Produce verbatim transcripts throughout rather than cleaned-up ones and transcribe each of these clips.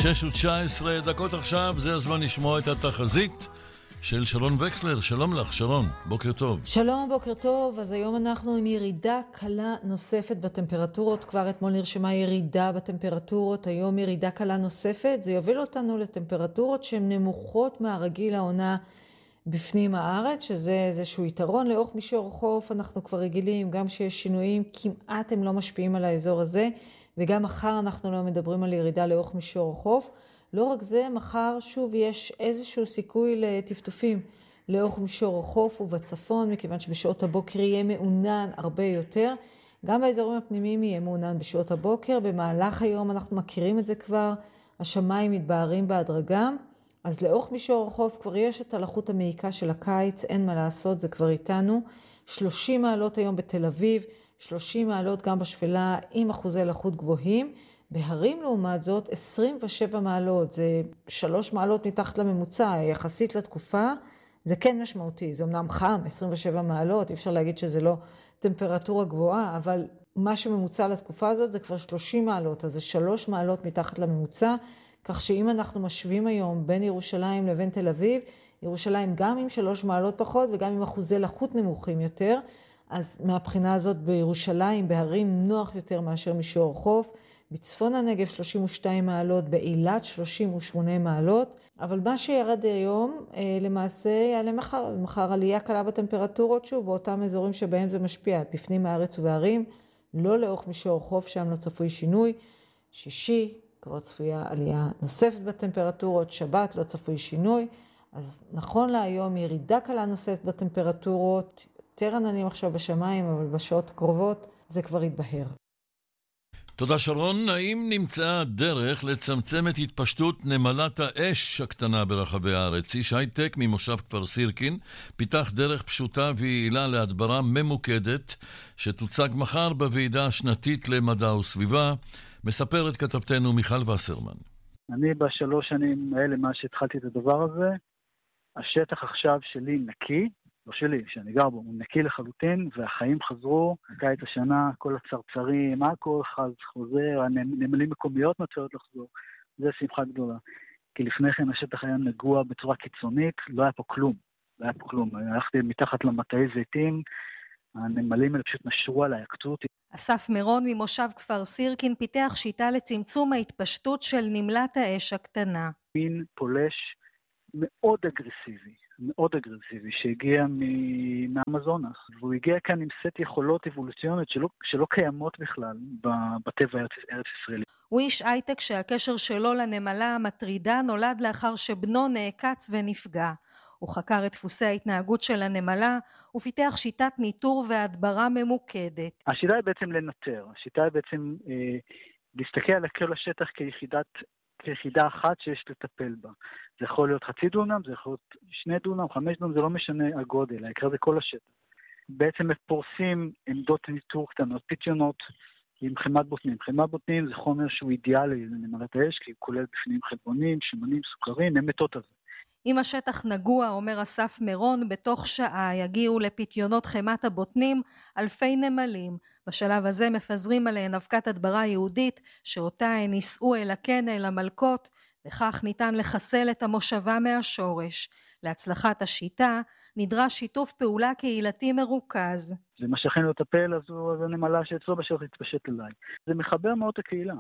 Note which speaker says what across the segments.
Speaker 1: שש ותשע עשרה דקות עכשיו, זה הזמן לשמוע את התחזית של שרון וקסלר. שלום לך, שרון, בוקר טוב.
Speaker 2: שלום, בוקר טוב. אז היום אנחנו עם ירידה קלה נוספת בטמפרטורות. כבר אתמול נרשמה ירידה בטמפרטורות, היום ירידה קלה נוספת. זה יוביל אותנו לטמפרטורות שהן נמוכות מהרגיל העונה בפנים הארץ, שזה איזשהו יתרון. לאורך מישור החוף אנחנו כבר רגילים, גם שיש שינויים, כמעט הם לא משפיעים על האזור הזה, וגם מחר אנחנו לא מדברים על ירידה לאורך מישור החוף. לא רק זה, מחר שוב יש איזשהו סיכוי לטפטופים לאורך מישור החוף ובצפון, מכיוון שבשעות הבוקר יהיה מעונן הרבה יותר. גם באזורים הפנימיים יהיה מעונן בשעות הבוקר. במהלך היום אנחנו מכירים את זה כבר, השמיים מתבהרים בהדרגה. אז לאורך מישור החוף כבר יש את הלחות המעיקה של הקיץ, אין מה לעשות, זה כבר איתנו. שלושים מעלות היום בתל אביב, שלושים מעלות גם בשפלה עם אחוזי לחות גבוהים. בהרים לעומת זאת עשרים ושבע מעלות, זה שלוש מעלות מתחת לממוצע, יחסית לתקופה, זה כן משמעותי, זה אמנם חם, עשרים ושבע מעלות, אי אפשר להגיד שזה לא טמפרטורה גבוהה, אבל מה שממוצע לתקופה הזאת זה כבר שלושים מעלות, אז זה שלוש מעלות מתחת לממוצע, כך שאם אנחנו משווים היום בין ירושלים לבין תל אביב, ירושלים גם עם שלוש מעלות פחות וגם עם אחוזי לחות נמוכים יותר, אז מהבחינה הזאת בירושלים, בהרים נוח יותר מאשר מישור חוף, בצפון הנגב שלושים ושתיים מעלות, באילת שלושים ושמונה מעלות, אבל מה שירד היום למעשה יעלה מחר, מחר עלייה קלה בטמפרטורות שוב, באותם אזורים שבהם זה משפיע, בפנים הארץ ובערים, לא לאורך מישור חוף, שם לא צפוי שינוי. שישי כבר צפויה עלייה נוספת בטמפרטורות, שבת לא צפוי שינוי, אז נכון להיום ירידה קלה נוספת בטמפרטורות, יותר עננים עכשיו בשמיים, אבל בשעות הקרובות זה כבר יתבהר.
Speaker 1: תודה שרון. האם נמצאה הדרך לצמצם את התפשטות נמלת האש הקטנה ברחבי הארץ? איש הייטק ממושב כפר סירקין פיתח דרך פשוטה ויעילה להדברה ממוקדת שתוצג מחר בוועידה השנתית למדע וסביבה. מספרת כתבתנו מיכל וסרמן.
Speaker 3: אני בשלוש שנים האלה מאז שהתחלתי את הדבר הזה, השטח עכשיו שלי נקי, לא שלי, שאני גר בו, הוא נקי לחלוטין, והחיים חזרו, קיץ השנה, כל הצרצרים, הכל חוזר, הנמלים מקומיות מתחילות לחזור, זה שמחה גדולה. כי לפני כן השטח היה נגוע בצורה קיצונית, לא היה פה כלום, לא היה פה כלום. הלכתי מתחת למטעי זיתים, הנמלים האלה פשוט נשרו עליי, עקצו אותי.
Speaker 4: אסף מירון ממושב כפר סירקין פיתח שיטה לצמצום ההתפשטות של נמלת האש הקטנה.
Speaker 3: מין פולש מאוד אגרסיבי. מאוד אגרסיבי, שהגיע מהאמזונס, והוא הגיע כאן עם סט יכולות אבולוציוניות שלא, שלא קיימות בכלל בטבע הארץ ישראלי.
Speaker 4: הוא איש הייטק שהקשר שלו לנמלה המטרידה נולד לאחר שבנו נעקץ ונפגע. הוא חקר את דפוסי ההתנהגות של הנמלה, ופיתח שיטת ניטור והדברה ממוקדת.
Speaker 3: השיטה היא בעצם לנטר, השיטה היא בעצם אה, להסתכל על כל השטח כיחידת כיחידה אחת שיש לטפל בה. זה יכול להיות חצי דונם, זה יכול להיות שני דונם, חמש דונם, זה לא משנה הגודל, העיקר זה כל השטח. בעצם פורסים עמדות ניטור קטנות, פיתיונות עם חמת בוטנים. חמת בוטנים זה חומר שהוא אידיאלי לנמלת האש, כי הוא כולל בפנים חלבונים, שמנים, סוכרים, הם מתות על זה.
Speaker 4: אם השטח נגוע, אומר אסף מירון, בתוך שעה יגיעו לפיתיונות חמת הבוטנים אלפי נמלים. בשלב הזה מפזרים עליהן אבקת הדברה יהודית, שאותה הן נישאו אל הקן אל המלכות, וכך ניתן לחסל את המושבה מהשורש. להצלחת השיטה נדרש שיתוף פעולה קהילתי מרוכז.
Speaker 3: זה מה שהכין לטפל, אז זו נמלה שאצלו בשטח התפשט אליי. זה מחבר מאוד הקהילה.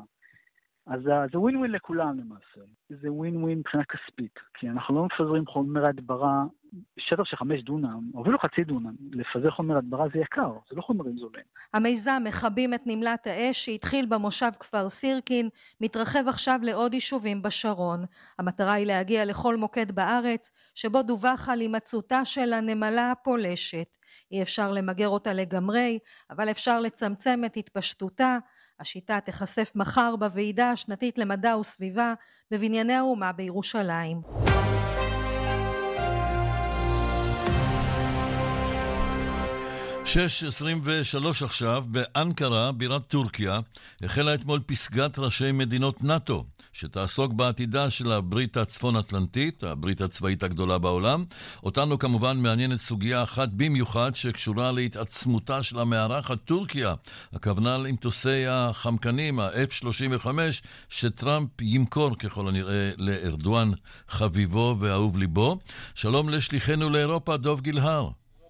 Speaker 3: אז זה ווין ווין לכולם למעשה. זה ווין ווין מבחינה כספית, כי אנחנו לא מפזרים חומר הדברה, שטח של חמש דונם, או אפילו חצי דונם, לפזר חומר הדברה זה יקר, זה לא חומרים זולים.
Speaker 4: המיזם מחבים את נמלת האש שהתחיל במושב כפר סירקין, מתרחב עכשיו לעוד יישובים בשרון. המטרה היא להגיע לכל מוקד בארץ, שבו דווח על הימצאותה של הנמלה הפולשת. אי אפשר למגר אותה לגמרי, אבל אפשר לצמצם את התפשטותה. השיטה תחשף מחר בוועידה השנתית למדע וסביבה בבנייני האומה בירושלים.
Speaker 1: שש עשרים ושלוש עכשיו באנקרה, בירת טורקיה, החלה אתמול פסגת ראשי מדינות נאטו, שתעסוק בעתידה של הברית הצפון-אטלנטית, הברית הצבאית הגדולה בעולם. אותנו כמובן מעניינת סוגיה אחת במיוחד שקשורה להתעצמותה של המארחת טורקיה, הכוונה למטוסי החמקנים, ה-אף שלושים וחמש, שטראמפ ימכור ככל הנראה לארדואן חביבו ואהוב ליבו. שלום לשליחנו לאירופה, דוב גילהר.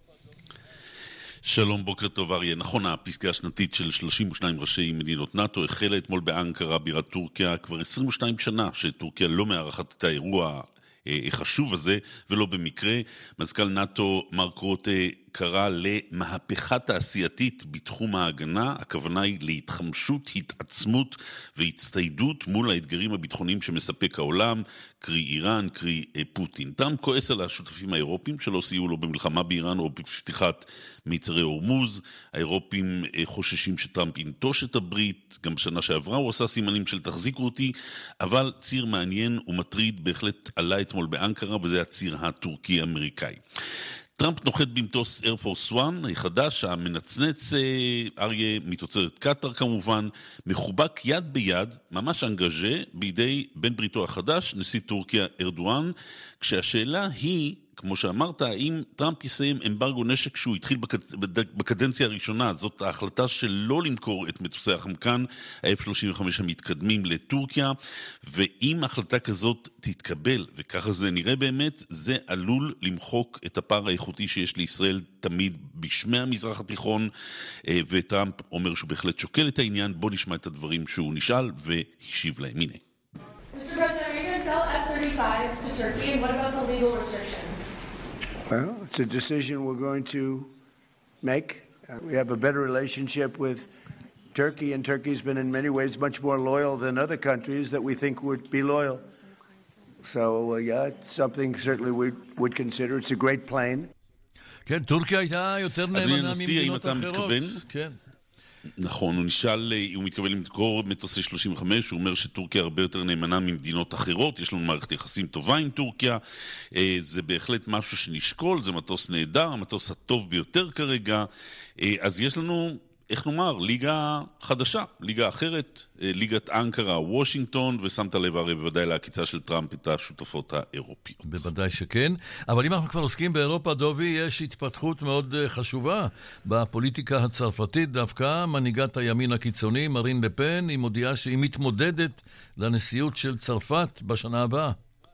Speaker 5: שלום, בוקר טוב אריה. נכון, הפסגה השנתית של שלושים ושניים ראשי מדינות נאט"ו החלה אתמול באנקרה, בירת טורקיה. כבר עשרים ושתיים שנה שטורקיה לא מארחת את האירוע החשוב הזה, ולא במקרה. מזכ"ל נאט"ו מרק רוטה קרא למהפכה תעשייתית בתחום ההגנה. הכוונה היא להתחמשות, התעצמות והצטיידות מול האתגרים הביטחוניים שמספק העולם, קרי איראן, קרי פוטין. טראמפ כועס על השותפים האירופים שלא סייעו לו במלחמה באיראן או בפתיחת מיצרי הורמוז. האירופים חוששים שטראמפ ינטוש את הברית. גם בשנה שעברה הוא עשה סימנים של תחזיקו אותי, אבל ציר מעניין ומטריד בהחלט עלה אתמול באנקרה, וזה הציר הטורקי-אמריקאי. טראמפ נוחת במטוס Air Force One, החדש, המנצנץ אריה מתוצרת קטר כמובן, מחובק יד ביד, ממש אנגאז'ה, בידי בן בריתו החדש, נשיא טורקיה ארדואן, כשהשאלה היא, כמו שאמרת, האם טראמפ יסיים אמברגו נשק שהוא התחיל בקד... בקדנציה הראשונה, זאת ההחלטה שלא למכור את מטוסי החמקן, ה-אף שלושים וחמש המתקדמים לטורקיה, ואם החלטה כזאת תתקבל, וככה זה נראה באמת, זה עלול למחוק את הפער האיכותי שיש לישראל תמיד בשמי המזרח התיכון, וטראמפ אומר שהוא בהחלט שוקל את העניין. בוא נשמע את הדברים שהוא נשאל והשיב להם. הנה.
Speaker 6: mister President, are you going to sell F thirty-fives to Turkey, and what about the legal restrictions?
Speaker 7: Well, it's a decision we're going to make. Uh, we have a better relationship with Turkey, and Turkey's been in many ways much more loyal than other countries that we think would be loyal. So, uh, yeah, it's something certainly we would consider. It's a great plane.
Speaker 1: כן, טורקיה הייתה יותר נאמנה ממדינות אחרות. כן.
Speaker 5: נכון, הוא נשאל, הוא מתכוון למכור מטוסי שלושים וחמש, הוא אומר שטורקיה הרבה יותר נאמנה ממדינות אחרות, יש לנו מערכת יחסים טובה עם טורקיה, זה בהחלט משהו שנשקול, זה מטוס נהדר, המטוס הטוב ביותר כרגע, אז יש לנו, איך נאמר, ליגה חדשה, ליגה אחרת, ליגת אנקרה, וושינגטון, ושמת לב הרי בוודאי להקיצה של טראמפ את השותפות האירופיות.
Speaker 1: בוודאי שכן, אבל אם אנחנו כבר עוסקים באירופה, דובי, יש התפתחות מאוד חשובה בפוליטיקה הצרפתית, דווקא מנהיגת הימין הקיצוני, מרין לה פן, היא מודיעה שהיא מתמודדת לנשיאות של צרפת בשנה הבאה.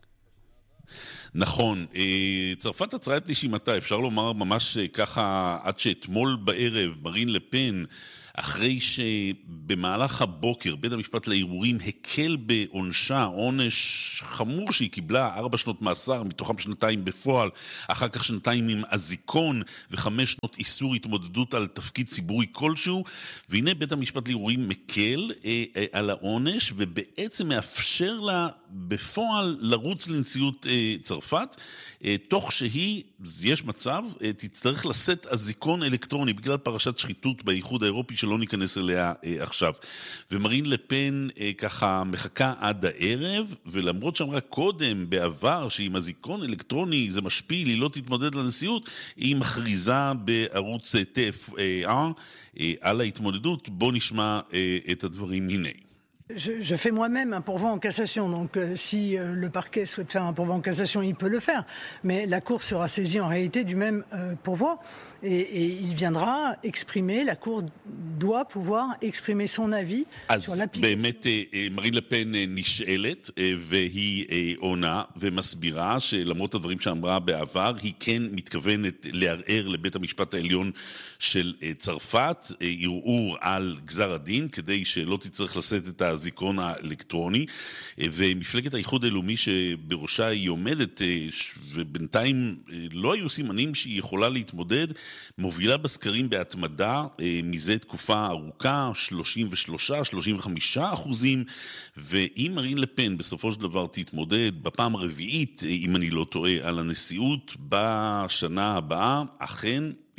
Speaker 5: נכון, צרפת עצרה את נשימתה, אפשר לומר ממש ככה, עד שאתמול בערב מרין לה פן, אחרי שבמהלך הבוקר בית המשפט לערעורים הקל בעונשה, עונש חמור שהיא קיבלה, ארבע שנות מאסר, מתוכם שנתיים בפועל, אחר כך שנתיים עם אזיקון וחמש שנות איסור התמודדות על תפקיד ציבורי כלשהו, והנה בית המשפט לערעורים מקל אה, אה, על העונש, ובעצם מאפשר לה בפועל לרוץ לנשיאות אה, צרפת, אה, תוך שהיא, יש מצב, אה, תצטרך לשאת אזיקון אלקטרוני בגלל פרשת שחיתות באיחוד האירופי שלא ניכנס אליה אה, עכשיו. ומרין לה פן אה, ככה מחכה עד הערב, ולמרות שאמרה קודם בעבר שעם אזיקון אלקטרוני זה משפיל, היא לא תתמודד לנשיאות, היא מכריזה בערוץ טי אף אה, אה, על ההתמודדות. בוא נשמע אה, את הדברים הנה.
Speaker 8: Je, je fais moi-même un pourvoi en cassation, donc euh, si euh, le parquet souhaite faire un pourvoi en cassation, il peut le faire, mais la Cour sera saisie en réalité du même euh, pourvoi, et, et il viendra exprimer, la Cour doit pouvoir exprimer son avis sur l'application.
Speaker 5: אז באמת מרין לה פן נשאלת, והיא עונה ומסבירה שלמרות הדברים שאמרה בעבר, היא כן מתכוונת לערער לבית המשפט העליון של צרפת, ערעור על גזר הדין, כדי שלא תצטרך לשאת את ה הזיכרון האלקטרוני, ומפלגת האיחוד הלאומי שבראשה היא עומדת, ובינתיים לא היו סימנים שהיא יכולה להתמודד, מובילה בסקרים בהתמדה מזה תקופה ארוכה, שלושים ושלושה שלושים וחמישה אחוזים, ואם מרין לה פן בסופו של דבר תתמודד בפעם הרביעית, אם אני לא טועה, על הנשיאות בשנה הבאה, אכן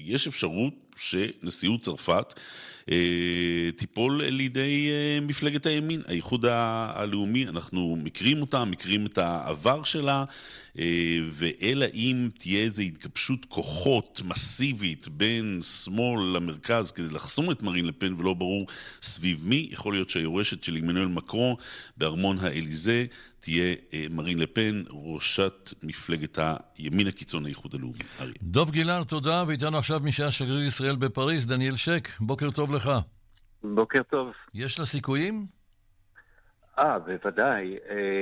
Speaker 5: יש אפשרות שנשיאות צרפת אה, תיפול לידי אה, מפלגת הימין, האיחוד הלאומי. אנחנו מכירים אותה, מכירים את העבר שלה, אה, ואלא אם תהיה איזו התגבשות כוחות מסיבית בין שמאל למרכז כדי לחסום את מרין לפן, ולא ברור סביב מי, יכול להיות שהיורשת של עמנואל מקרון בארמון האליזה תהיה מרין לפן, ראשת מפלגת הימין הקיצון האיחוד הלאומי.
Speaker 1: דוב גילהר, תודה, ואיתנו עכשיו משעה שגריר ישראל בפריז, דניאל שק, בוקר טוב לך.
Speaker 9: בוקר טוב.
Speaker 1: יש לה סיכויים?
Speaker 9: אה, בוודאי.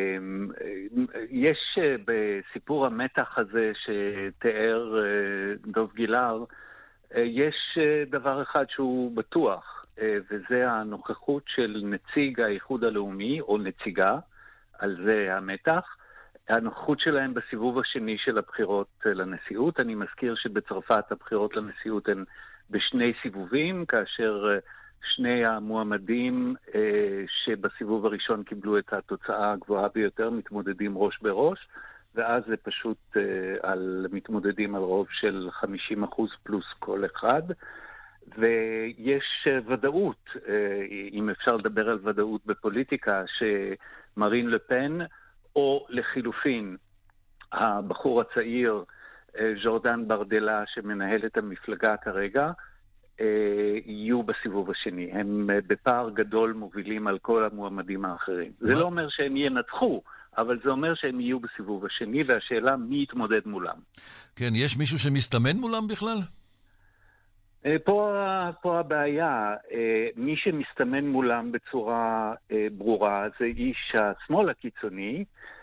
Speaker 9: יש בסיפור המתח הזה שתיאר דוב גילהר, יש דבר אחד שהוא בטוח, וזה הנוכחות של נציג האיחוד הלאומי, או נציגה, על זה המתח, הנוכחות שלהם בסיבוב השני של הבחירות לנשיאות. אני מזכיר שבצרפת הבחירות לנשיאות הן בשני סיבובים, כאשר שני המועמדים אה, שבסיבוב הראשון קיבלו את התוצאה הגבוהה ביותר מתמודדים ראש בראש, ואז זה פשוט אה, על מתמודדים על רוב של חמישים אחוז פלוס כל אחד. ויש ודאות, אם אפשר לדבר על ודאות בפוליטיקה, שמרין לפן, או לחילופין, הבחור הצעיר, ז'ורדן ברדלה, שמנהל את המפלגה כרגע, יהיו בסיבוב השני. הם בפער גדול מובילים על כל המועמדים האחרים. זה לא אומר שהם ינצחו, אבל זה אומר שהם יהיו בסיבוב השני, והשאלה מי יתמודד מולם.
Speaker 1: כן, יש מישהו שמסתמן מולם בכלל?
Speaker 9: פה, פה הבעיה, מי שמסתמן מולם בצורה ברורה זה איש השמאל הקיצוני,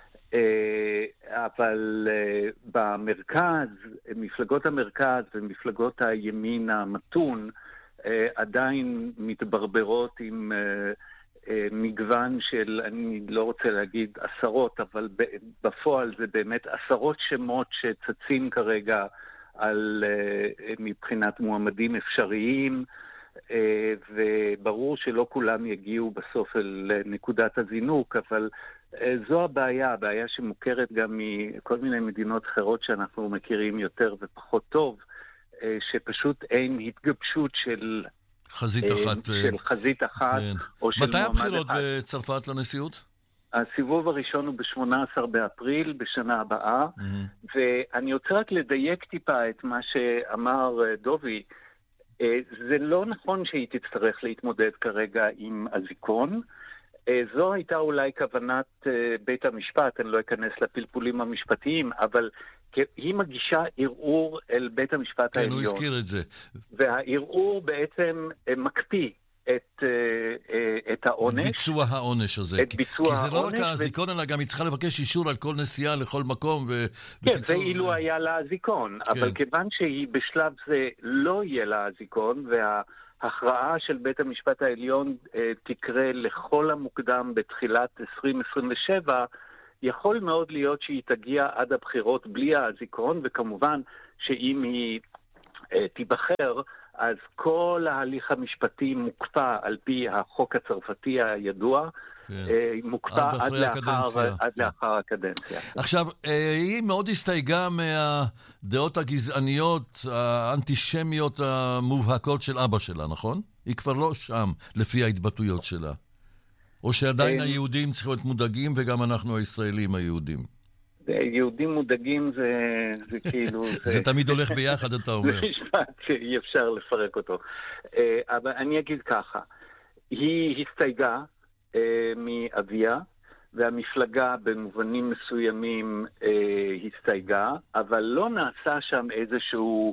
Speaker 9: אבל במרכז, מפלגות המרכז ומפלגות הימין המתון עדיין מתברברות עם מגוון של, אני לא רוצה להגיד עשרות, אבל בפועל זה באמת עשרות שמות שצצים כרגע על מבחינת מועמדים אפשריים, וברור שלא כולם יגיעו בסוף אל נקודת הזינוק, אבל זו הבעיה, הבעיה שמוכרת גם מכל מיני מדינות אחרות שאנחנו מכירים יותר ופחות טוב, שפשוט אין התגבשות של
Speaker 1: חזית אחת,
Speaker 9: של חזית אחת
Speaker 1: כן.
Speaker 9: או של
Speaker 1: מתי
Speaker 9: מועמד
Speaker 1: הבחירות
Speaker 9: אחד.
Speaker 1: בצרפת לנשיאות?
Speaker 9: הסיבוב הראשון הוא ב-שמונה עשר באפריל בשנה הבאה, mm-hmm. ואני רוצה רק לדייק טיפה את מה שאמר דובי. זה לא נכון שהיא תצטרך להתמודד כרגע עם הזיכון. זו הייתה אולי כוונת בית המשפט, אני לא אכנס לפלפולים המשפטיים, אבל היא מגישה ערעור אל בית המשפט
Speaker 1: כן,
Speaker 9: העליון.
Speaker 1: הוא הזכיר את זה.
Speaker 9: והערעור בעצם מקפיא את, את העונש.
Speaker 1: את ביצוע העונש הזה.
Speaker 9: את ביצוע
Speaker 1: כי זה לא
Speaker 9: העונש
Speaker 1: רק הזיכון, ו... אלא גם היא צריכה לבקש אישור על כל נסיעה לכל מקום. ו...
Speaker 9: כן,
Speaker 1: בקיצור...
Speaker 9: זה אילו היה לה הזיכון. כן. אבל כיוון שהיא בשלב זה לא יהיה לה הזיכון, וההכרעה של בית המשפט העליון אה, תקרה לכל המוקדם בתחילת עשרים עשרים ושבע, יכול מאוד להיות שהיא תגיע עד הבחירות בלי הזיכון, וכמובן שאם היא אה, תיבחר, אז כל ההליך המשפטי מוקפא על פי החוק הצרפתי הידוע, כן. מוקפא עד, עד, לאחר, עד לאחר הקדנציה.
Speaker 1: עכשיו, היא מאוד הסתייגה מהדעות הגזעניות, האנטישמיות המובהקות של אבא שלה, נכון? היא כבר לא שם, לפי ההתבטאויות שלה. או שעדיין היהודים צריכים להיות מודאגים, וגם אנחנו הישראלים היהודים.
Speaker 9: יהודים מודאגים זה, זה כאילו... זה,
Speaker 1: זה תמיד הולך ביחד, אתה אומר.
Speaker 9: זה משפט שאי אפשר לפרק אותו. אבל אני אגיד ככה, היא הסתייגה מאביה, והמפלגה במובנים מסוימים הסתייגה, אבל לא נעשה שם איזשהו,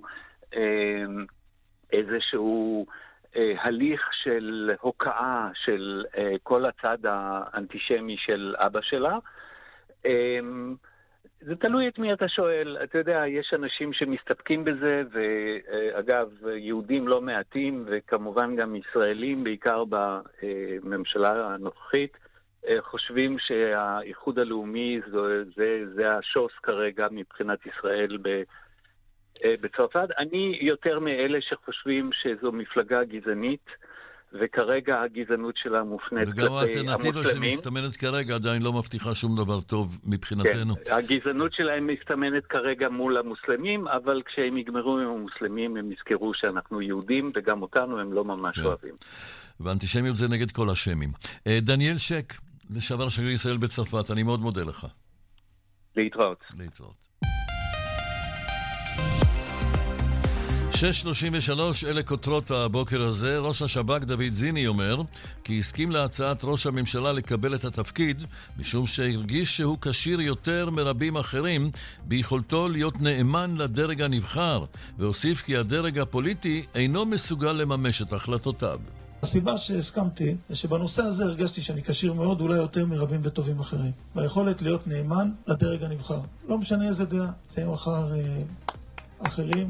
Speaker 9: איזשהו הליך של הוקעה של כל הצד האנטישמי של אבא שלה. זה תלוי את מי אתה שואל. אתה יודע, יש אנשים שמסתפקים בזה, ואגב, יהודים לא מעטים, וכמובן גם ישראלים, בעיקר בממשלה הנוכחית, חושבים שהאיחוד הלאומי זה, זה, זה השוס כרגע מבחינת ישראל בצרפת. אני יותר מאלה שחושבים שזו מפלגה גזענית, וכרגע הגזענות שלה מופנית כלפי המוסלמים.
Speaker 1: וגם האלטרנטיבה שמסתמנת כרגע עדיין לא מבטיחה שום דבר טוב מבחינתנו.
Speaker 9: כן, הגזענות שלהם מסתמנת כרגע מול המוסלמים, אבל כשהם יגמרו עם המוסלמים הם יזכרו שאנחנו יהודים, וגם אותנו הם לא ממש כן. אוהבים.
Speaker 1: ואנטישמיות זה נגד כל השמים. דניאל שק, לשעבר שגריר ישראל בצרפת, אני מאוד מודה לך.
Speaker 9: להתראות.
Speaker 1: להתראות. שש שלושים ושלוש, אלה כותרות הבוקר הזה. ראש השב"כ דוד זיני אומר כי הסכים להצעת ראש הממשלה לקבל את התפקיד משום שהרגיש שהוא כשיר יותר מרבים אחרים ביכולתו להיות נאמן לדרג הנבחר, והוסיף כי הדרג הפוליטי אינו מסוגל לממש את החלטותיו.
Speaker 10: הסיבה שהסכמתי זה שבנושא הזה הרגשתי שאני כשיר מאוד, אולי יותר מרבים וטובים אחרים, ביכולת להיות נאמן לדרג הנבחר. לא משנה איזה דעה, זה מחר אה, אחרים.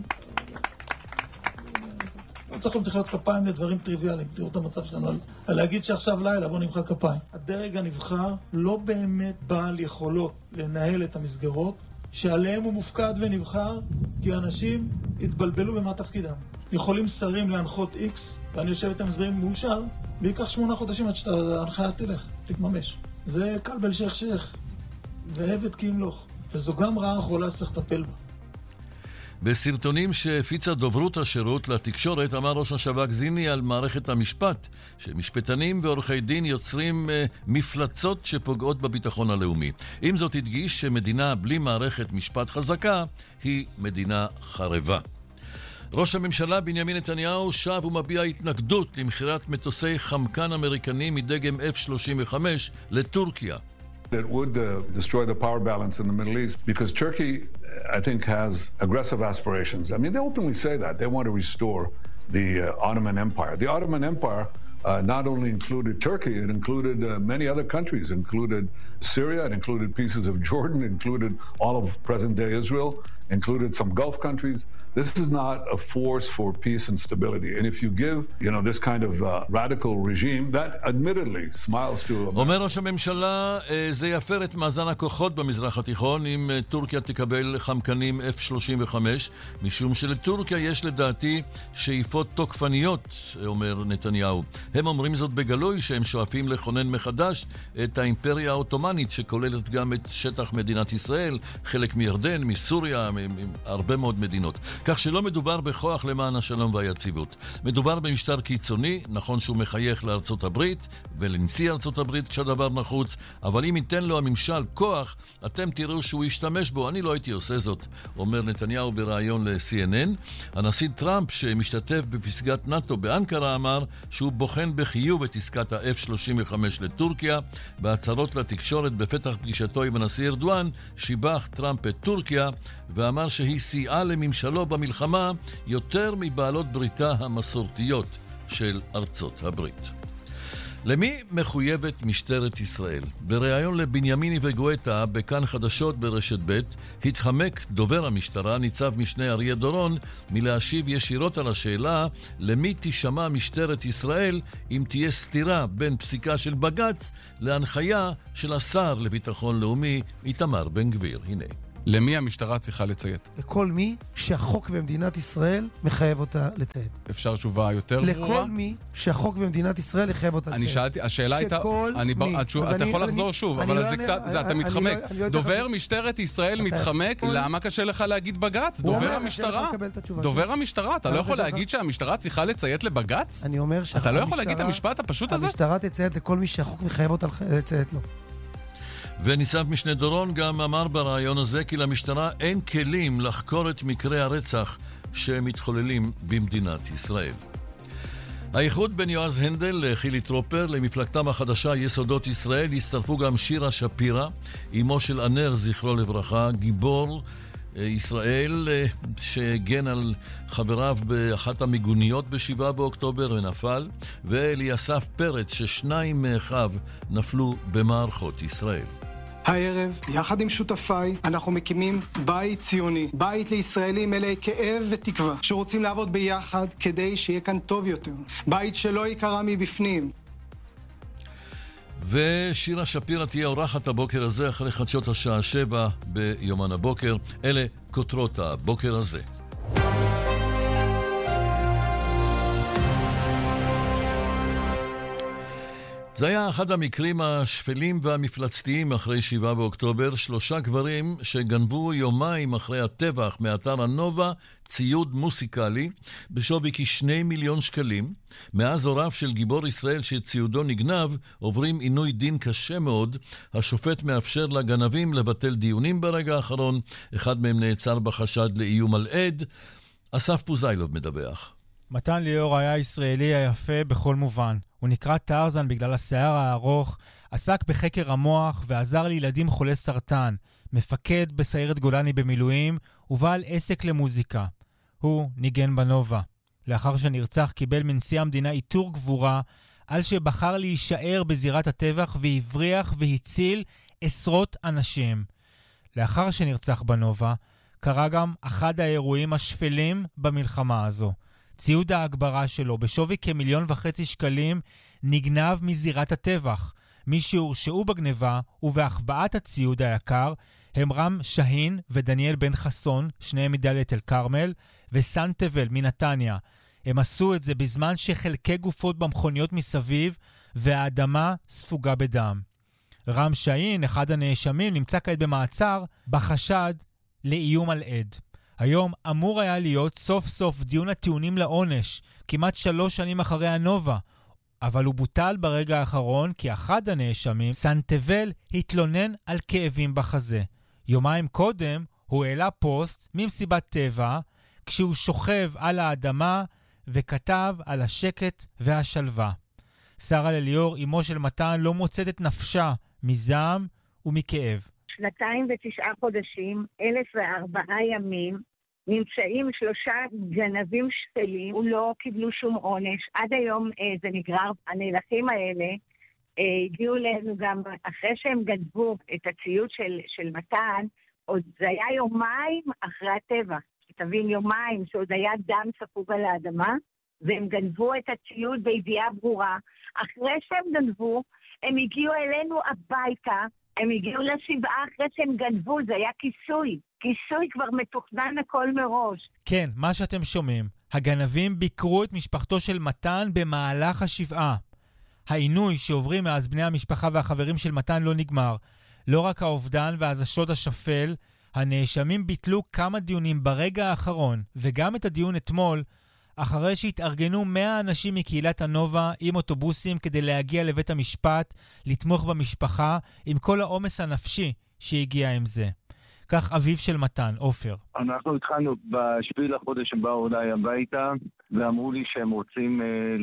Speaker 10: לא צריך למתחילות כפיים לדברים טריוויאליים, תראו את המצב שלנו, על להגיד שעכשיו לילה בוא נמחא כפיים. הדרג הנבחר לא באמת בעל יכולות לנהל את המסגרות שעליהם הוא מופקד ונבחר, כי האנשים התבלבלו במה תפקידם. יכולים שרים להנחות איקס, ואני יושב איתם מסברים מאושר, ויקח שמונה חודשים עד שההנחיה תלך, תתממש. זה קלבל שייך שייך, ועבד כי ימלוך, וזו גם רעה חולה שצריך לטפל בה.
Speaker 1: בסרטונים שהפיצה דוברות השירות לתקשורת אמר ראש השב"כ זיני על מערכת המשפט שמשפטנים ועורכי דין יוצרים אה, מפלצות שפוגעות בביטחון הלאומי. עם זאת הדגיש שמדינה בלי מערכת משפט חזקה היא מדינה חרבה. ראש הממשלה בנימין נתניהו שב ומביע התנגדות למכירת מטוסי חמקן אמריקנים מדגם אף שלושים וחמש לטורקיה.
Speaker 11: It would uh, destroy the power balance in the Middle East because Turkey, I think, has aggressive aspirations. I mean, they openly say that. They want to restore the uh, Ottoman Empire. The Ottoman Empire uh, not only included Turkey, it included uh, many other countries. It included Syria, it included pieces of Jordan, it included all of present-day Israel, included some Gulf countries. This is not a force for peace and stability. And if you give, you know, this kind of uh, radical regime, that admittedly smiles to...
Speaker 1: אומר ראש הממשלה, זה יפר את מאזן הכוחות במזרח התיכון אם טורקיה תקבל חמקנים אף שלושים וחמש, משום שלטורקיה יש לדעתי שאיפות תוקפניות, אומר נתניהו. הם אומרים זאת בגלוי שהם שואפים לכונן מחדש את האימפריה האוטומנית שכוללת גם את שטח מדינת ישראל, חלק מירדן, מסוריה, מהרבה מאוד מדינות. כך שלא מדובר בכוח למען השלום והיציבות. מדובר במשטר קיצוני, נכון שהוא מחייך לארצות הברית ולנשיא ארצות הברית כשהדבר נחוץ, אבל אם ייתן לו הממשל כוח, אתם תראו שהוא ישתמש בו. אני לא הייתי עושה זאת, אומר נתניהו בראיון ל-סי אן אן. הנשיא טראמפ שמשתתף בפסגת נאטו באנקרה אמר שהוא בוחן בחיוב את עסקת ה-אף שלושים וחמש לטורקיה. בהצהרות לתקשורת בפתח פגישתו עם הנשיא ארדואן שיבח טראמפ את טורקיה ואמר שהיא סייעה לממשלו במלחמה יותר מבעלות בריתה המסורתיות של ארצות הברית. למי מחויבת משטרת ישראל? בריאיון לבנימיני וגואטה בכאן חדשות ברשת ב' התחמק דובר המשטרה ניצב משנה אריה דורון מלהשיב ישירות על השאלה למי תשמע משטרת ישראל אם תהיה סתירה בין פסיקה של בג"ץ להנחיה של השר לביטחון לאומי איתמר בן גביר. הנה.
Speaker 12: למי המשטרה צריכה לציית?
Speaker 13: לכל מי שהחוק במדינת ישראל מחייב אותה לציית.
Speaker 12: אפשר תשובה יותר ברורה?
Speaker 13: לכל מי שהחוק במדינת ישראל מחייב אותה לציית.
Speaker 12: אני שאלתי, השאלה הייתה...
Speaker 13: שכל מי.
Speaker 12: אתה יכול לחזור שוב, אבל זה קצת, אתה מתחמק. דובר משטרת ישראל מתחמק, למה קשה לך להגיד בג"ץ? דובר המשטרה. דובר המשטרה, אתה לא יכול להגיד שהמשטרה צריכה לציית לבג"ץ?
Speaker 13: אני אומר
Speaker 12: אתה לא יכול להגיד את המשפט הפשוט הזה?
Speaker 13: המשטרה תציית לכל מי שהחוק מחייב אותה לציית לו.
Speaker 1: וניצב משנה דורון גם אמר ברעיון הזה כי למשטרה אין כלים לחקור את מקרי הרצח שמתחוללים במדינת ישראל. האיחוד בין יועז הנדל לחילי טרופר למפלגתם החדשה יסודות ישראל הצטרפו גם שירה שפירא, אמו של ענר זכרו לברכה, גיבור ישראל שהגן על חבריו באחת המיגוניות בשבעה באוקטובר ונפל, ואליסף פרץ ששניים מאחיו נפלו במערכות ישראל.
Speaker 14: הערב, יחד עם שותפיי, אנחנו מקימים בית ציוני, בית לישראלים מלאי כאב ותקווה, שרוצים לעבוד ביחד כדי שיהיה כאן טוב יותר. בית שלא יקרה מבפנים.
Speaker 1: ושירה שפירא תהיה אורחת הבוקר הזה אחרי חדשות השעה שבע ביומן הבוקר. אלה כותרות הבוקר הזה. זה היה אחד המקרים השפלים והמפלצתיים אחרי שבעה באוקטובר. שלושה גברים שגנבו יומיים אחרי הטבח מאתר הנובה ציוד מוסיקלי בשווי כשני מיליון שקלים. מאז הוריו של גיבור ישראל שציודו נגנב עוברים עינוי דין קשה מאוד. השופט מאפשר לגנבים לבטל דיונים ברגע האחרון. אחד מהם נעצר בחשד לאיום על עד. אסף פוזיילוב מדווח.
Speaker 15: מתן ליאור היה ישראלי היפה בכל מובן. הוא נקרא טרזן בגלל השיער הארוך, עסק בחקר המוח ועזר לילדים חולי סרטן, מפקד בסיירת גולני במילואים ובעל עסק למוזיקה. הוא ניגן בנובה. לאחר שנרצח קיבל מנשיא המדינה עיטור גבורה על שבחר להישאר בזירת הטבח והבריח והציל עשרות אנשים. לאחר שנרצח בנובה קרה גם אחד האירועים השפלים במלחמה הזו. ציוד ההגברה שלו בשווי כמיליון וחצי שקלים נגנב מזירת הטבח. מי שהורשעו בגניבה ובהחבאת הציוד היקר הם רם שהין ודניאל בן חסון, שניהם מדאלית אל כרמל, וסן תבל מנתניה. הם עשו את זה בזמן שחלקי גופות במכוניות מסביב והאדמה ספוגה בדם. רם שהין, אחד הנאשמים, נמצא כעת במעצר בחשד לאיום על עד. היום אמור היה להיות סוף סוף דיון הטיעונים לעונש, כמעט שלוש שנים אחרי הנובה, אבל הוא בוטל ברגע האחרון כי אחד הנאשמים, סן תבל, התלונן על כאבים בחזה. יומיים קודם הוא העלה פוסט ממסיבת טבע, כשהוא שוכב על האדמה וכתב על השקט והשלווה. שרה לליאור, אמו של מתן, לא מוצאת את נפשה מזעם ומכאב.
Speaker 16: שנתיים ותשעה חודשים, אלף וארבעה ימים, נמצאים שלושה גנבים שפלים, ולא קיבלו שום עונש. עד היום אה, זה נגרר, הנלחים האלה אה, הגיעו לנו גם אחרי שהם גנבו את הציוד של, של מתן, עוד זה היה יומיים אחרי הטבע. תבין, יומיים שעוד היה דם ספוג על האדמה, והם גנבו את הציוד בידיעה ברורה. אחרי שהם גנבו, הם הגיעו אלינו הביתה, הם הגיעו לשבעה אחרי שהם גנבו, זה היה כיסוי. כיסוי כבר מתוכנן הכל מראש.
Speaker 15: כן, מה שאתם שומעים. הגנבים ביקרו את משפחתו של מתן במהלך השבעה. העינוי שעוברים מאז בני המשפחה והחברים של מתן לא נגמר. לא רק האובדן ואז השוד השפל, הנאשמים ביטלו כמה דיונים ברגע האחרון, וגם את הדיון אתמול, אחרי שהתארגנו מאה אנשים מקהילת הנובה עם אוטובוסים כדי להגיע לבית המשפט, לתמוך במשפחה עם כל העומס הנפשי שהגיע עם זה. כך אביו של מתן, עופר.
Speaker 17: אנחנו התחלנו בשביעי לחודש, הם באו אליי הביתה, ואמרו לי שהם רוצים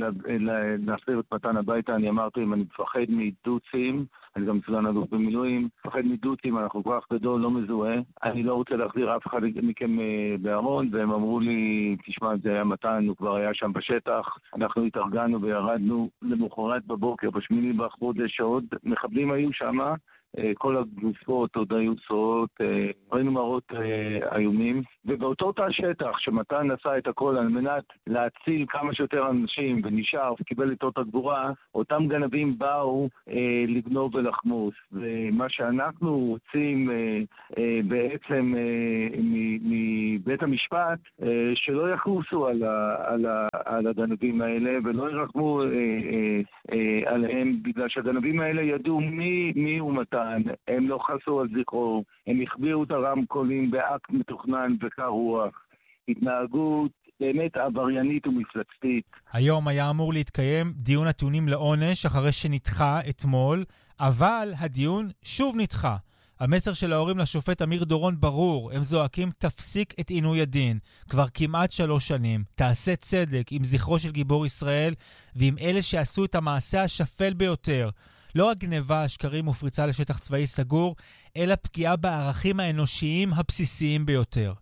Speaker 17: להחזיר את מתן הביתה. אני אמרתי, אם אני מפחד מדוצים, אני גם סגן אלוף במילואים, מפחד מדוצים, אנחנו כוח גדול, לא מזוהה, אני לא רוצה להחזיר אף אחד מכם בארון, והם אמרו לי, תשמע, זה היה מתן, הוא כבר היה שם בשטח, אנחנו התארגנו וירדנו למחרת בבוקר, בשמיני בחודש, עוד מחבלים היו שם, כל הגופות עוד היו צורות, ראינו מראות איומים, ובאותו תא שטח שמתן עשה את הכל על מנת להציל כמה שיותר אנשים ונשאר וקיבל את אותה גבורה, אותם גנבים באו אה, לגנוב ולחמוס. ומה שאנחנו רוצים אה, אה, בעצם אה, מבית המשפט, אה, שלא יחוסו על, ה, על, ה, על הגנבים האלה ולא ירחמו אה, אה, אה, עליהם, בגלל שהגנבים האלה ידעו מי, מי הוא מתן, הם לא חסו על זכרו, הם הכבירו את הרמקולים באקט מתוכנן וקר רוח. התנהגות באמת עבריינית ומפלצתית.
Speaker 15: היום היה אמור להתקיים דיון הטיעונים לעונש אחרי שנדחה אתמול, אבל הדיון שוב נדחה. המסר של ההורים לשופט אמיר דורון ברור, הם זועקים תפסיק את עינוי הדין. כבר כמעט שלוש שנים. תעשה צדק עם זכרו של גיבור ישראל ועם אלה שעשו את המעשה השפל ביותר. לא רק גניבה, שקרים ופריצה לשטח צבאי סגור, אלא פגיעה בערכים האנושיים הבסיסיים ביותר.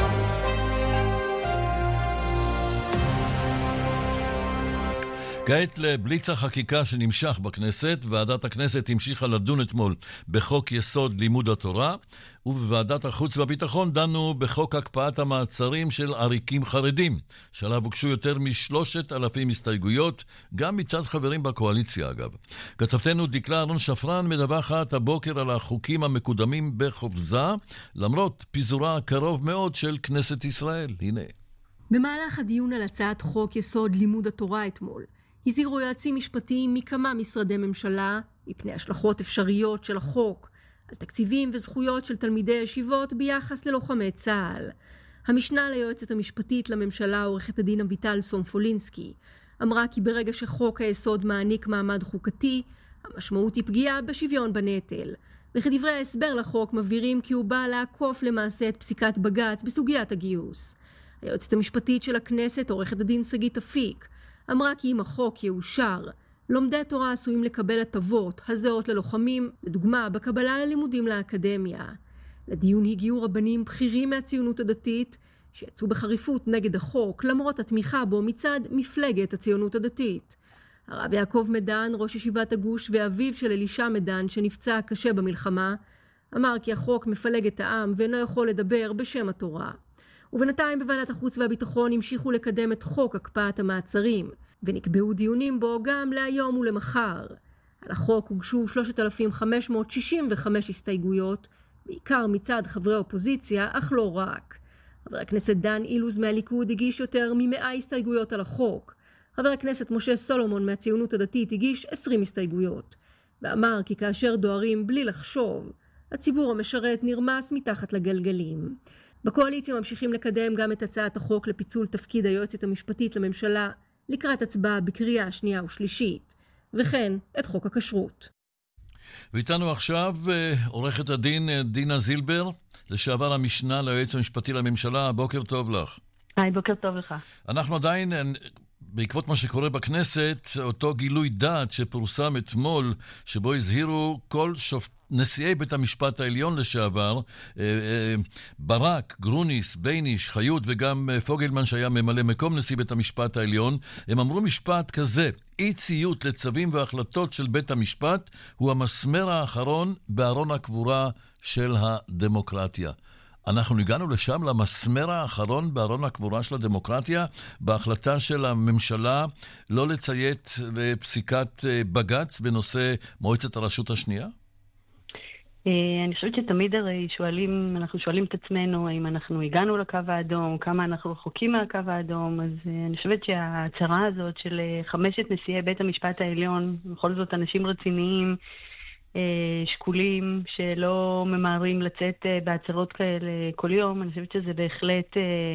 Speaker 1: כעת לבליץ החקיקה שנמשך בכנסת. ועדת הכנסת המשיכה לדון אתמול בחוק יסוד לימוד התורה, ובוועדת החוץ והביטחון דנו בחוק הקפאת המעצרים של עריקים חרדים, שעליו הוגשו יותר משלושת אלפים הסתייגויות, גם מצד חברים בקואליציה אגב. כתבתנו דקלה אהרון שפרן מדווחת הבוקר על החוקים המקודמים בחופזה, למרות פיזורה הקרוב מאוד של כנסת ישראל. הנה.
Speaker 18: במהלך הדיון על הצעת חוק יסוד לימוד התורה אתמול, הזהירו יועצים משפטיים מכמה משרדי ממשלה מפני השלכות אפשריות של החוק על תקציבים וזכויות של תלמידי ישיבות ביחס ללוחמי צה"ל. המשנה ליועצת המשפטית לממשלה, עורכת הדין אביטל סומפולינסקי, אמרה כי ברגע שחוק היסוד מעניק מעמד חוקתי, המשמעות היא פגיעה בשוויון בנטל. וכדברי ההסבר לחוק מבהירים כי הוא בא לעקוף למעשה את פסיקת בג"ץ בסוגיית הגיוס. היועצת המשפטית של הכנסת, עורכת הדין שגית אפיק, אמרה כי אם החוק יאושר, לומדי תורה עשויים לקבל הטבות הזהות ללוחמים, לדוגמה בקבלה ללימודים לאקדמיה. לדיון הגיעו רבנים בכירים מהציונות הדתית, שיצאו בחריפות נגד החוק, למרות התמיכה בו מצד מפלגת הציונות הדתית. הרב יעקב מדן, ראש ישיבת הגוש ואביו של אלישע מדן, שנפצע קשה במלחמה, אמר כי החוק מפלג את העם ואינו יכול לדבר בשם התורה. ובינתיים בוועדת החוץ והביטחון המשיכו לקדם את חוק הקפאת המעצרים, ונקבעו דיונים בו גם להיום ולמחר. על החוק הוגשו שלושת אלפים חמש מאות שישים וחמש הסתייגויות, בעיקר מצד חברי אופוזיציה, אך לא רק. חבר הכנסת דן אילוז מהליכוד הגיש יותר ממאה הסתייגויות על החוק. חבר הכנסת משה סולומון מהציונות הדתית הגיש עשרים הסתייגויות, ואמר כי כאשר דוהרים בלי לחשוב, הציבור המשרת נרמס מתחת לגלגלים. בקואליציה ממשיכים לקדם גם את הצעת החוק לפיצול תפקיד היועצת המשפטית לממשלה לקראת הצבעה בקריאה שנייה ושלישית, וכן את חוק הכשרות.
Speaker 1: ואיתנו עכשיו עורכת הדין דינה זילבר, לשעבר המשנה ליועץ המשפטי לממשלה. בוקר טוב לך.
Speaker 19: היי, בוקר טוב לך.
Speaker 1: אנחנו עדיין, בעקבות מה שקורה בכנסת, אותו גילוי דעת שפורסם אתמול, שבו הזהירו כל שופט, נשיאי בית המשפט העליון לשעבר, ברק, גרוניס, בייניש, חיות וגם פוגלמן שהיה ממלא מקום נשיא בית המשפט העליון, הם אמרו משפט כזה: אי ציות לצווים והחלטות של בית המשפט הוא המסמר האחרון בארון הקבורה של הדמוקרטיה. אנחנו הגענו לשם, למסמר האחרון בארון הקבורה של הדמוקרטיה, בהחלטה של הממשלה לא לציית לפסיקת בג"ץ בנושא מועצת הרשות השנייה?
Speaker 19: אני חושבת שתמיד הרי שואלים, אנחנו שואלים את עצמנו האם אנחנו הגענו לקו האדום, כמה אנחנו רחוקים מהקו האדום. אז אני חושבת שההצהרה הזאת של חמשת נשיאי בית המשפט העליון, בכל זאת אנשים רציניים, שקולים, שלא ממהרים לצאת בהצהרות כאלה כל יום, אני חושבת שזה בהחלט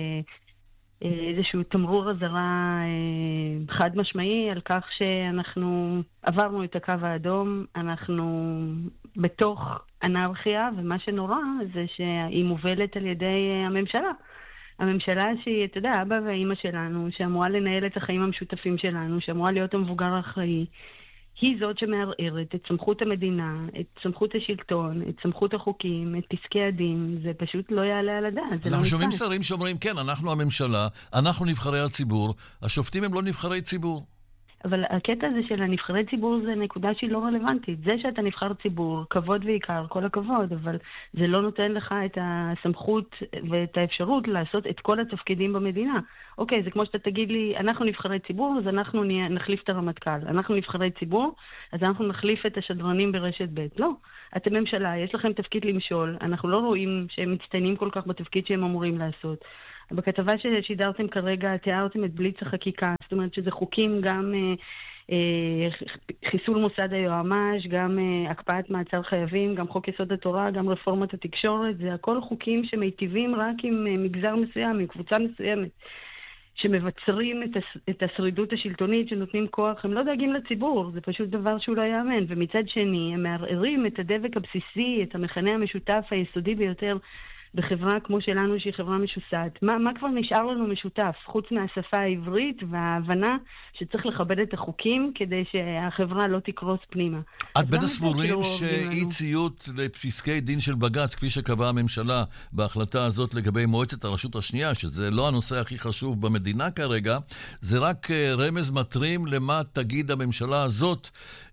Speaker 19: איזשהו תמרור אזהרה חד משמעי על כך שאנחנו עברנו את הקו האדום, אנחנו בתוך אנרכיה, ומה שנורא זה שהיא מובלת על ידי הממשלה. הממשלה שהיא, אתה יודע, אבא ואמא שלנו, שאמורה לנהל את החיים המשותפים שלנו, שאמורה להיות המבוגר האחראי, היא זאת שמערערת את סמכות המדינה, את סמכות השלטון, את סמכות החוקים, את פסקי הדין. זה פשוט לא יעלה על הדעת.
Speaker 1: אנחנו שומעים שרים שאומרים, כן, אנחנו הממשלה, אנחנו נבחרי הציבור, השופטים הם לא נבחרי ציבור.
Speaker 19: אבל הקטע הזה של הנבחרי ציבור זה נקודה שהיא לא רלוונטית. זה שאתה נבחר ציבור, כבוד ועיקר, כל הכבוד, אבל זה לא נותן לך את הסמכות ואת האפשרות לעשות את כל התפקידים במדינה. אוקיי, זה כמו שאתה תגיד לי, אנחנו נבחרי ציבור, אז אנחנו נחליף את הרמטכ"ל. אנחנו נבחרי ציבור, אז אנחנו נחליף את השדרנים ברשת ב'. לא, אתם ממשלה, יש לכם תפקיד למשול, אנחנו לא רואים שהם מצטיינים כל כך בתפקיד שהם אמורים לעשות. בכתבה ששידרתם כרגע תיארתם את בליץ החקיקה, זאת אומרת שזה חוקים גם אה, אה, חיסול מוסד היועמ"ש, גם אה, הקפאת מעצר חייבים, גם חוק יסוד התורה, גם רפורמת התקשורת, זה הכל חוקים שמיטיבים רק עם אה, מגזר מסוים, עם קבוצה מסוימת, שמבצרים את, הס, את השרידות השלטונית, שנותנים כוח, הם לא דאגים לציבור, זה פשוט דבר שהוא לא יאמן, ומצד שני הם מערערים את הדבק הבסיסי, את המכנה המשותף היסודי ביותר, בחברה כמו שלנו שהיא חברה משוסעת. מה, מה כבר נשאר לנו משותף? חוץ מהשפה העברית וההבנה שצריך לכבד את החוקים כדי שהחברה לא תקרוס פנימה.
Speaker 1: את בין הסבורים שאי ציות לפסקי דין של בג"ץ, כפי שקבעה הממשלה בהחלטה הזאת לגבי מועצת הרשות השנייה, שזה לא הנושא הכי חשוב במדינה כרגע, זה רק רמז מטרים למה תגיד הממשלה הזאת,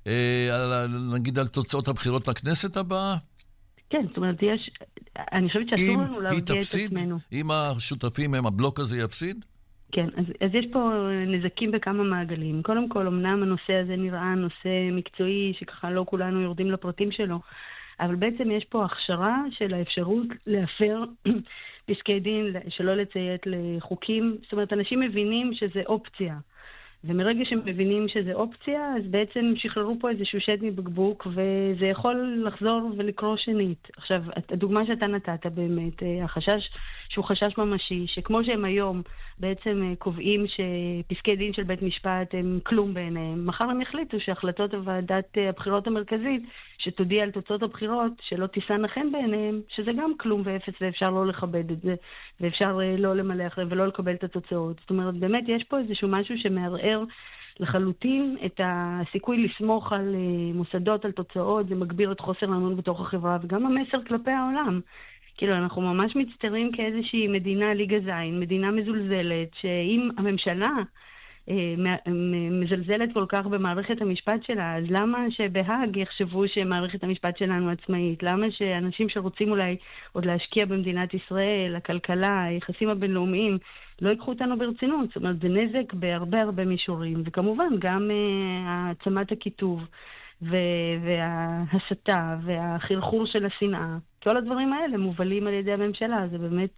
Speaker 1: נגיד על תוצאות הבחירות לכנסת הבאה?
Speaker 19: כן, זאת אומרת, יש... אני חושבת שאסור לנו להרגיע את עצמנו.
Speaker 1: אם השותפים הם, הבלוק הזה יפסיד?
Speaker 19: כן, אז, אז יש פה נזקים בכמה מעגלים. קודם כל, אמנם הנושא הזה נראה נושא מקצועי, שככה לא כולנו יורדים לפרטים שלו, אבל בעצם יש פה הכשרה של האפשרות להפר פסקי דין, שלא לציית לחוקים. זאת אומרת, אנשים מבינים שזה אופציה. ומרגע שהם מבינים שזה אופציה, אז בעצם שחררו פה איזשהו שד מבקבוק, וזה יכול לחזור ולקרוא שנית. עכשיו, הדוגמה שאתה נתת באמת, החשש שהוא חשש ממשי, שכמו שהם היום בעצם קובעים שפסקי דין של בית משפט הם כלום בעיניהם, מחר הם יחליטו שהחלטות הוועדת הבחירות המרכזית, שתודיע על תוצאות הבחירות, שלא תיסענה חן בעיניהם, שזה גם כלום ואפס, ואפשר לא לכבד את זה, ואפשר לא למלא אחריהם ולא לקבל את התוצאות. זאת אומרת, באמת יש פה איזשהו משהו שמערער לחלוטין את הסיכוי לסמוך על מוסדות, על תוצאות, זה מגביר את חוסר האמון בתוך החברה, וגם המסר כלפי העולם. כאילו, אנחנו ממש מצטיירים כאיזושהי מדינה ליגה זין, מדינה מזולזלת, שאם הממשלה מזלזלת כל כך במערכת המשפט שלה, אז למה שבהאג יחשבו שמערכת המשפט שלנו עצמאית? למה שאנשים שרוצים אולי עוד להשקיע במדינת ישראל, הכלכלה, היחסים הבינלאומיים, לא ייקחו אותנו ברצינות? זאת אומרת, זה נזק בהרבה הרבה מישורים, וכמובן גם העצמת הכיתוב וההסתה והחרחור של השנאה. כל הדברים האלה מובלים על ידי הממשלה, זה באמת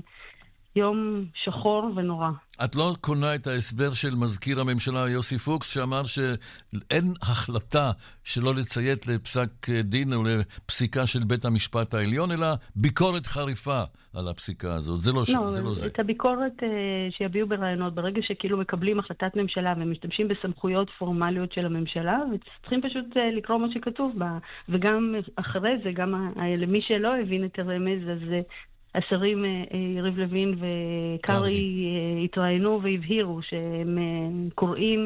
Speaker 19: יום שחור ונורא.
Speaker 1: את לא קונה את ההסבר של מזכיר הממשלה יוסי פוקס, שאמר שאין החלטה שלא לציית לפסק דין או לפסיקה של בית המשפט העליון, אלא ביקורת חריפה על הפסיקה הזאת. זה לא,
Speaker 19: לא,
Speaker 1: זה, לא זה.
Speaker 19: את הביקורת uh, שיביאו ברעיונות, ברגע שכאילו מקבלים החלטת ממשלה ומשתמשים בסמכויות פורמליות של הממשלה, וצריכים פשוט uh, לקרוא מה שכתוב בה. וגם אחרי זה, גם uh, למי שלא הבין את הרמז, אז uh, השרים יריב לוין וקרי התראיינו והבהירו שהם קוראים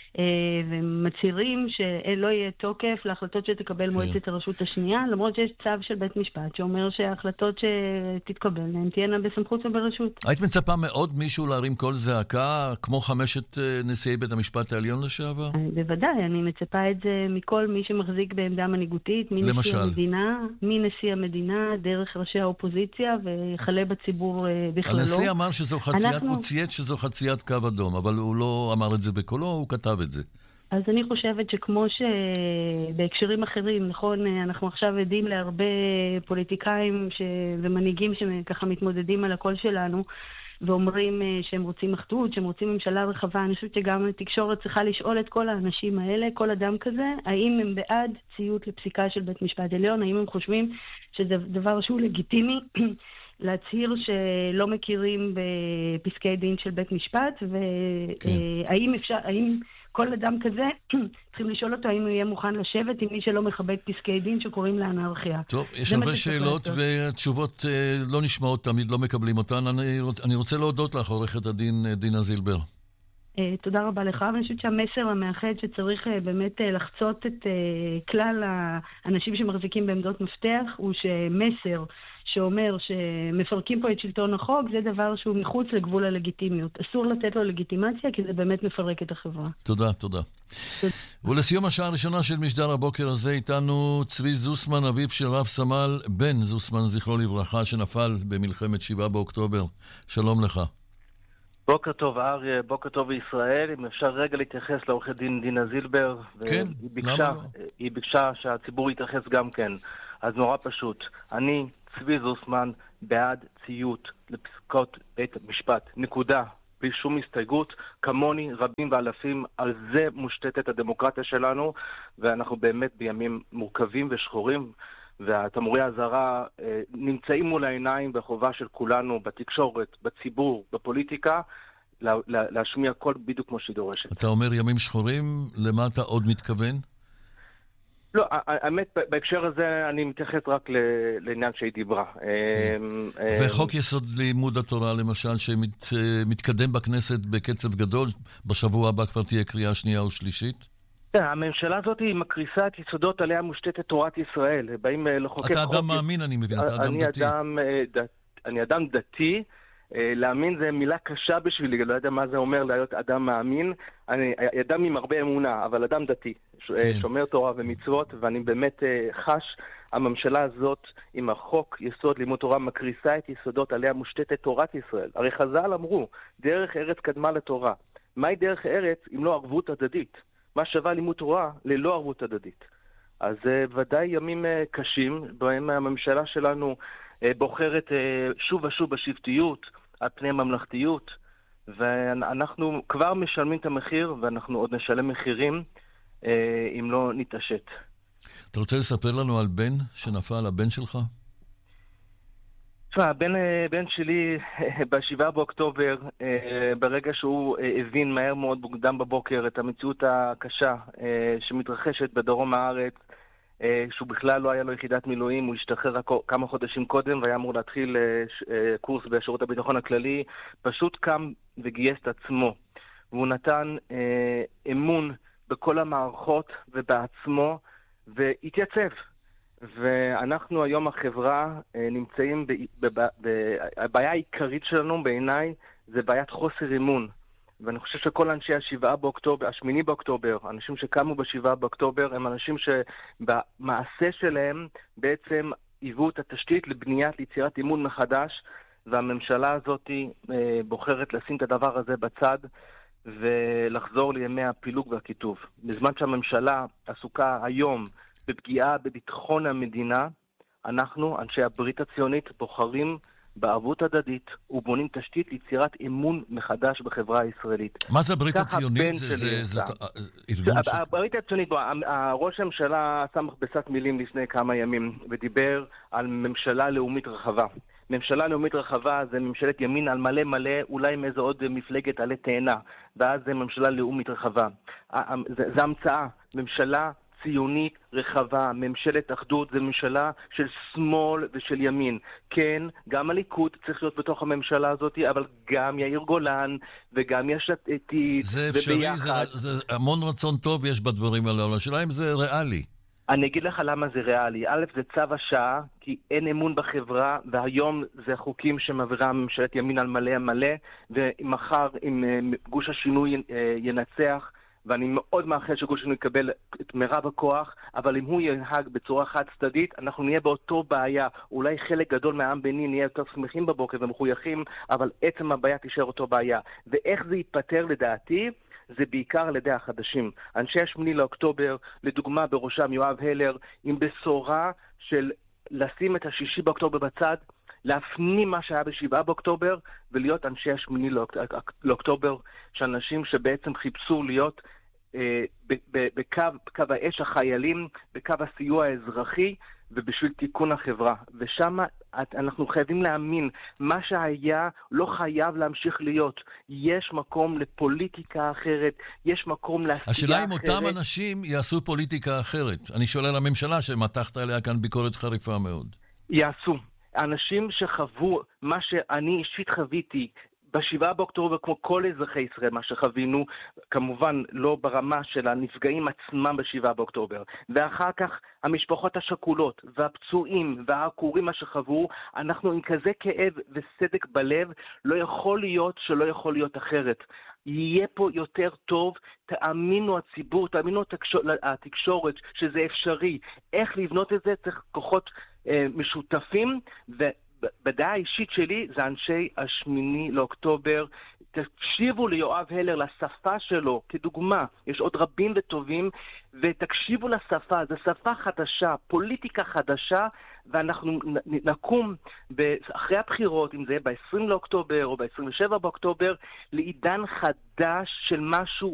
Speaker 19: ומצהירים שלא יהיה תוקף להחלטות שתקבל מועצת הרשות השנייה, למרות שיש צו של בית משפט שאומר שההחלטות שתתקבלנה הן תהיינה בסמכות וברשות.
Speaker 1: היית מצפה מאוד מישהו להרים קול זעקה כמו חמשת נשיאי בית המשפט העליון לשעבר?
Speaker 19: בוודאי, אני מצפה את זה מכל מי שמחזיק בעמדה מנהיגותית, מנשיא המדינה, מנשיא המדינה, דרך ראשי האופוזיציה וכלה בציבור בכללו.
Speaker 1: הנשיא אמר שזו חציית, הוא ציית שזו חציית קו אדום, אבל הוא לא אמר את זה בקולו, הוא כתב את זה.
Speaker 19: אז אני חושבת שכמו שבהקשרים אחרים, נכון, אנחנו עכשיו עדים להרבה פוליטיקאים ש... ומנהיגים שככה מתמודדים על הקול שלנו, ואומרים שהם רוצים אחדות, שהם רוצים ממשלה רחבה. אני חושבת שגם התקשורת צריכה לשאול את כל האנשים האלה, כל אדם כזה, האם הם בעד ציות לפסיקה של בית משפט עליון, האם הם חושבים שזה דבר שהוא לגיטימי, להצהיר שלא מכירים בפסקי דין של בית משפט, והאם אפשר, האם כל אדם כזה, צריכים לשאול אותו האם הוא יהיה מוכן לשבת עם מי שלא מכבד פסקי דין שקוראים לאנרכיה.
Speaker 1: טוב, יש הרבה שאלות והתשובות לא נשמעות תמיד, לא מקבלים אותן. אני רוצה להודות לך, עורכת הדין דינה זילבר.
Speaker 19: תודה רבה לך, ואני חושבת שהמסר המאחד שצריך באמת לחצות את כלל האנשים שמחזיקים בעמדות מפתח, הוא שמסר שאומר שמפרקים פה את שלטון החוק, זה דבר שהוא מחוץ לגבול הלגיטימיות. אסור לתת לו לגיטימציה, כי זה באמת מפרק את החברה.
Speaker 1: תודה, תודה. ולסיום השעה הראשונה של משדר הבוקר הזה, איתנו צבי זוסמן, אביו של רב סמל בן זוסמן, זכרו לברכה, שנפל במלחמת שבעה באוקטובר. שלום לך.
Speaker 20: בוקר טוב אריה, בוקר טוב ישראל. אם אפשר רגע להתייחס לעורכת דין דינה זילבר.
Speaker 1: כן,
Speaker 20: ביקשה,
Speaker 1: למה לא?
Speaker 20: היא ביקשה שהציבור יתייחס גם כן. אז נורא פשוט. אני, צבי זוסמן, בעד ציות לפסקות בית המשפט. נקודה. בלי שום הסתייגות. כמוני, רבים ואלפים, על זה מושתתת הדמוקרטיה שלנו, ואנחנו באמת בימים מורכבים ושחורים, והתמרורי האזהרה אה, נמצאים מול העיניים בחובה של כולנו, בתקשורת, בציבור, בפוליטיקה, לה, לה, להשמיע קול בדיוק כמו שהיא דורשת.
Speaker 1: אתה אומר ימים שחורים, למה אתה עוד מתכוון?
Speaker 20: לא, האמת, בהקשר הזה אני מתייחס רק לעניין שהיא דיברה.
Speaker 1: וחוק יסוד לימוד התורה, למשל, שמתקדם בכנסת בקצב גדול, בשבוע הבא כבר תהיה קריאה שנייה או שלישית?
Speaker 20: הממשלה הזאת היא מקריסה את יסודות עליה מושתתת תורת ישראל. באים לחוקק חוק...
Speaker 1: אתה אדם מאמין, אני מבין, אתה אדם דתי.
Speaker 20: אני אדם דתי. להאמין זה מילה קשה בשבילי, לא יודע מה זה אומר להיות אדם מאמין. אני אדם עם הרבה אמונה, אבל אדם דתי, שומר תורה ומצוות, ואני באמת חש, הממשלה הזאת עם החוק יסוד לימוד תורה מקריסה את יסודות עליה מושתתת תורת ישראל. הרי חז"ל אמרו, דרך ארץ קדמה לתורה. מהי דרך ארץ אם לא ערבות הדדית? מה שווה לימוד תורה ללא ערבות הדדית? אז ודאי ימים קשים, בהם הממשלה שלנו בוחרת שוב ושוב בשבטיות, על פני ממלכתיות, ואנחנו כבר משלמים את המחיר, ואנחנו עוד נשלם מחירים אם לא נתעשת.
Speaker 1: אתה רוצה לספר לנו על בן שנפל, הבן שלך?
Speaker 20: תשמע, הבן, בן שלי בשבעה באוקטובר, ברגע שהוא הבין מהר מאוד מוקדם בבוקר את המציאות הקשה שמתרחשת בדרום הארץ, שהוא בכלל לא היה לו יחידת מילואים, הוא השתחרר כמה חודשים קודם והיה אמור להתחיל קורס בשירות הביטחון הכללי, פשוט קם וגייס את עצמו. והוא נתן אמון בכל המערכות ובעצמו והתייצב. ואנחנו היום החברה נמצאים, הבעיה העיקרית שלנו בעיניי זה בעיית חוסר אמון. ואני חושב שכל אנשי השבעה באוקטובר, השמיני באוקטובר, אנשים שקמו בשבעה באוקטובר, הם אנשים שבמעשה שלהם בעצם היוו את התשתית לבניית ליצירת אמון מחדש, והממשלה הזאת בוחרת לשים את הדבר הזה בצד ולחזור לימי הפילוג והכיתוב. בזמן שהממשלה עסוקה היום בפגיעה בביטחון המדינה, אנחנו, אנשי הברית הציונית, בוחרים בערבות הדדית ובונים תשתית ליצירת אמון מחדש בחברה הישראלית.
Speaker 1: מה זה הברית הציונית? זה ארגון ש...
Speaker 20: הברית הציונית, ראש הממשלה שם מכבסת מילים לפני כמה ימים ודיבר על ממשלה לאומית רחבה. ממשלה לאומית רחבה זה ממשלת ימין על מלא מלא, אולי מאיזו עוד מפלגת עלי תאנה, ואז זה ממשלה לאומית רחבה. זה המצאה, ממשלה ציונית רחבה, ממשלת אחדות, זה ממשלה של שמאל ושל ימין. כן, גם הליכוד צריך להיות בתוך הממשלה הזאת, אבל גם יאיר גולן וגם יש עתיד.
Speaker 1: זה אפשרי, זה, זה המון רצון טוב יש בדברים האלה. השאלה אם זה ריאלי.
Speaker 20: אני אגיד לך למה זה ריאלי. א', זה צו השעה, כי אין אמון בחברה, והיום זה חוקים שמעבירה ממשלת ימין על מלא מלא, ומחר אם גוש השינוי ינצח, ואני מאוד מאחל שגוש השינוי יקבל את מרב הכוח, אבל אם הוא ינהג בצורה חד צדדית, אנחנו נהיה באותו בעיה. אולי חלק גדול מהעם ביני נהיה יותר שמחים בבוקר ומחויכים, אבל עצם הבעיה תישאר אותו בעיה. ואיך זה ייפטר לדעתי? זה בעיקר על ידי החדשים. אנשי השמיני לאוקטובר, לדוגמה בראשם יואב הלר, עם בשורה של לשים את השישי באוקטובר בצד, להפנים מה שהיה בשבעה באוקטובר, ולהיות אנשי השמיני לאוקטובר, שאנשים שבעצם חיפשו להיות אה, בקו, בקו האש החיילים, בקו הסיוע האזרחי, ובשביל תיקון החברה. ושם אנחנו חייבים להאמין, מה שהיה לא חייב להמשיך להיות. יש מקום לפוליטיקה אחרת, יש מקום לעשייה אחרת.
Speaker 1: השאלה אם אותם אנשים יעשו פוליטיקה אחרת. אני שואל על הממשלה שמתחת עליה כאן ביקורת חריפה מאוד.
Speaker 20: יעשו. אנשים שחוו מה שאני אישית חוויתי בשבעה באוקטובר, כמו כל אזרחי ישראל, מה שחווינו, כמובן לא ברמה של הנפגעים עצמם בשבעה באוקטובר, ואחר כך המשפחות השכולות והפצועים והעקורים מה שחוו, אנחנו עם כזה כאב וסדק בלב, לא יכול להיות שלא יכול להיות אחרת. יהיה פה יותר טוב, תאמינו הציבור, תאמינו התקשורת שזה אפשרי. איך לבנות את זה? צריך כוחות אה, משותפים, ובדעה האישית שלי זה אנשי השמיני לאוקטובר. תקשיבו ליואב הלר, לשפה שלו, כדוגמה, יש עוד רבים וטובים, ותקשיבו לשפה, זו שפה חדשה, פוליטיקה חדשה, ואנחנו נקום אחרי הבחירות, אם זה ב-עשרים לאוקטובר או ב-עשרים ושבעה באוקטובר, לעידן חדש של משהו